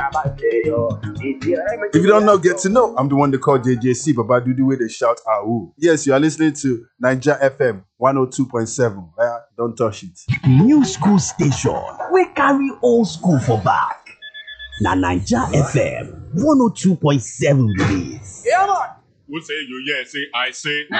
If you don't know, get to know. I'm the one they call JJC, Baba Dudu where they shout Ahu. Yes, you are listening to Niger FM 102.7. Don't touch it. New school station. We carry old school for back. Na Niger FM 102.7 release. Yeah, man. Who say you? Yeah, say I say.